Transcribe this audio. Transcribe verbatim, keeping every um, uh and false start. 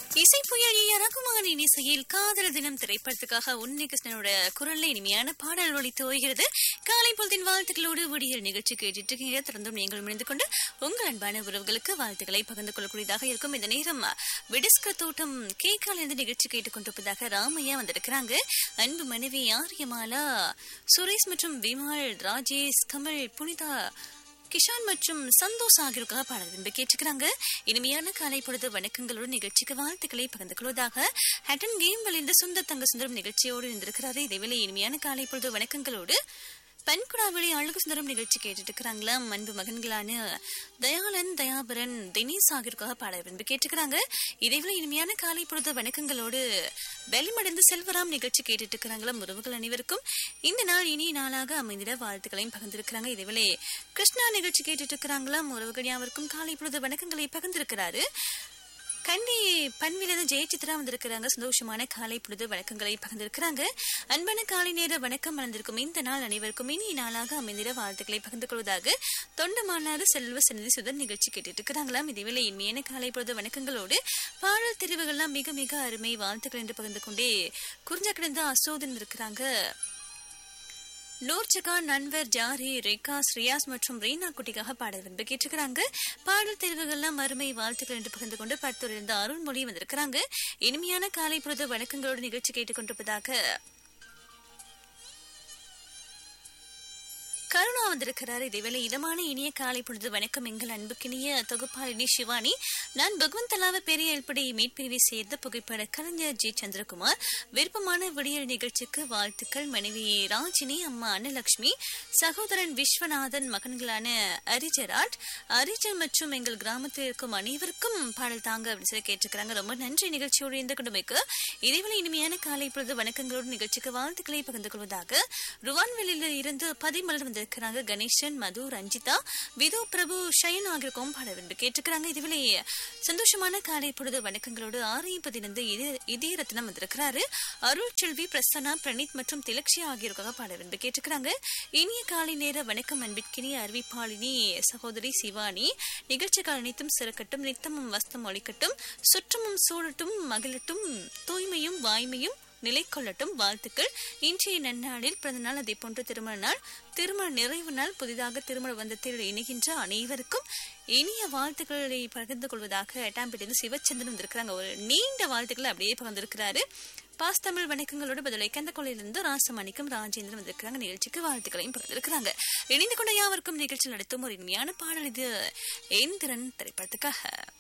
இசை புயல் A R ரகுமானின் இசையில் காதல் தினம் திரைப்படத்துக்காக உன்னை கிருஷ்ணனோட குரல்ல இனிமையான பாடல் ஒலித்து ஓய்கிறது. காலை பொழுதின் வாழ்த்துக்களோடு விடியல் நிகழ்ச்சி கேட்டுட்டு இருக்கீங்க. தொடர்ந்தும் நீங்கள் இணைந்து கொண்டு உங்கள் அன்பான உறவுகளுக்கு வாழ்த்துக்களை பகிர்ந்து கொள்ளக்கூடியதாக இருக்கும். இந்த நேரம் விடிஸ்க தோட்டம் கேக்கால இருந்து நிகழ்ச்சி கேட்டுக்கொண்டிருப்பதாக ராமையா வந்திருக்கிறாங்க. அன்பு மனைவி ஆரியமாலா, சுரேஷ் மற்றும் விமால், ராஜேஷ், கமல், புனிதா, கிஷான் மற்றும் சந்தோஷ் ஆகியோருக்காக பாடல் விரும்பி கேட்டுக்கிறாங்க. இனிமையான காலை பொழுது வணக்கங்களோடு நிகழ்ச்சிக்கு வாழ்த்துக்களை பகிர்ந்து கொள்வதாக ஹட்டன் கேம் வலிந்து சுந்தர் தங்க சுந்தரம் நிகழ்ச்சியோடு இருந்திருக்கிறாரு. இதேவேளை இனிமையான காலை பொழுது வணக்கங்களோடு பன்குடாவளி அழகு சுந்தரம் நிகழ்ச்சி கேட்டுட்டு இருக்கிறாங்களா. அன்பு மகன்களான தயாளன், தயாபரன், தினேஷ் ஆகியோருக்காக பாடல் விரும்பி கேட்டுக்கிறாங்க. இதேவேளை இனிமையான காலை பொழுது வணக்கங்களோடு வெளிமடைந்து செல்வராம் நிகழ்ச்சி கேட்டுட்டு இருக்கிறாங்களா. உறவுகள் அனைவருக்கும் இந்த நாள் இனிய நாளாக அமைந்திட வாழ்த்துக்களையும் பகிர்ந்திருக்கிறாங்க. இதேவேளை கிருஷ்ணா நிகழ்ச்சி கேட்டுட்டு இருக்கிறாங்களா. உறவுகள் யாவருக்கும் காலை பொழுது வணக்கங்களை பகிர்ந்திருக்கிறாரு. கண்டி பண்பிலிருந்து ஜெயசித்ரா வந்திருக்கிறாங்க. சந்தோஷமான காலை பொழுது வணக்கங்களை பகிர்ந்திருக்கிறாங்க. அன்பான காலை நேர வணக்கம் மலர்ந்திருக்கும் இந்த நாள் அனைவருக்கும் இனி நாளாக அமைந்திட வாழ்த்துக்களை பகிர்ந்து கொள்வதாக தொண்டமானாறு செல்வ சந்நிதி சுதன் நிகழ்ச்சி கேட்டுட்டு இருக்கிறாங்களாம். இதேவேளை இனிமையான காலை பொழுது வணக்கங்களோடு பாடல் தெரிவுகள்லாம் மிக மிக அருமை வாழ்த்துக்கள் என்று பகிர்ந்து கொண்டே குறிஞ்சா கிடந்த அசோதன் இருக்கிறாங்க. நூர்ஜகான், நன்வர், ஜாரி, ரேகா, ஸ்ரியாஸ் மற்றும் ரீனா குட்டிக்காக பாடல் விரும்பி கேட்டுக்கிறாங்க. பாடல் தெரிவுகள்லாம் அருமை வாழ்த்துக்கள் என்று பகிர்ந்து கொண்டு படுத்துறையிலிருந்து அருள்மொழி வந்திருக்கிறாங்க. இனிமையான காலை பொழுது வணக்கங்களோடு நிகழ்ச்சி கேட்டுக்கொண்டிருப்பதாக கருணா வந்திருக்கிறார். இதேவேளை இதமான இனிய காலை பொழுது வணக்கம் எங்கள் அன்புக்கினிய தொகுப்பாளினி சிவானி. நான் பகவந்தலாவ பெரிய எல்படி மீட்பிரிவை சேர்ந்த புகைப்பட கலைஞர் ஜி சந்திரகுமார். விருப்பமான விடியல் நிகழ்ச்சிக்கு வாழ்த்துக்கள். மனைவி ராஜினி, அம்மா அன்னலட்சுமி, சகோதரன் விஸ்வநாதன், மகன்களான அரிஜராட், அரிஜன் மற்றும் எங்கள் கிராமத்தில் இருக்கும் அனைவருக்கும் பாடல் தாங்க அப்படின்னு சொல்லி கேட்டுக்கிறாங்க. ரொம்ப நன்றி நிகழ்ச்சியோடு இந்த குடும்பக்கு. இதேவேளை இனிமையான காலை பொழுது வணக்கங்களோடு நிகழ்ச்சிக்கு வாழ்த்துக்களை பகிர்ந்து கொள்வதாக ருவான்வெளியில் இருந்து பதிமலர் வந்து இருக்கிறாங்க. கணேசன், மது, ரஞ்சிதா, விது, பிரபு, ஷயன் ஆகியோருக்கும் பாட விரும்பி கேட்டுக்கிறாங்க. இதுவேளை சந்தோஷமான காலை பொழுது வணக்கங்களோடு ஆறையும் பதினந்து இதய ரத்னம் வந்திருக்கிறாரு. அருள் செல்வி, பிரசன்னா, பிரணீத் மற்றும் திலக்ஷி ஆகியோருக்காக பாட விரும்பி கேட்டுக்கிறாங்க. இனிய காலை நேர வணக்கம் அன்பிற்கினிய அறிவிப்பாளினி சகோதரி சிவானி. நிகழ்ச்சிகள் அனைத்தும் சிறக்கட்டும், நித்தமும் வஸ்தம் ஒழிக்கட்டும், சுற்றமும் சூழட்டும், மகிழட்டும், தூய்மையும் வாய்மையும் நிலை கொள்ளட்டும். வாழ்த்துக்கள். இன்றைய நன்னாளில் பிறந்த நாள், அதே போன்று திருமண நாள், திருமண நிறைவு நாள், புதிதாக திருமண பந்தத்தில் இணைகின்ற அனைவருக்கும் இனிய வாழ்த்துக்களை பகிர்ந்து கொள்வதாக எட்டாம்பேட்டிலிருந்து சிவச்சந்திரன் வந்திருக்கிறாங்க. ஒரு நீண்ட வாழ்த்துக்களை அப்படியே பகிர்ந்திருக்கிறாரு. பாஸ் தமிழ் வணக்கங்களோடு பதிலை கந்த கொலையிலிருந்து ராசமணிக்கும் ராஜேந்திரன் வந்திருக்கிறாங்க. நிகழ்ச்சிக்கு வாழ்த்துக்களையும் பகிர்ந்திருக்கிறாங்க. இணைந்து கொண்ட யாவருக்கும் நிகழ்ச்சி நடத்தும் ஒரு இனிமையான பாடல் இது எந்திரன் திரைப்படத்துக்காக.